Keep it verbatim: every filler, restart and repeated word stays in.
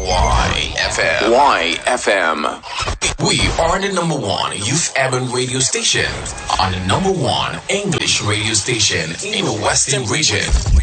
Y F M. Y F M. We are the number one youth urban radio station and the number one English radio station in the Western region.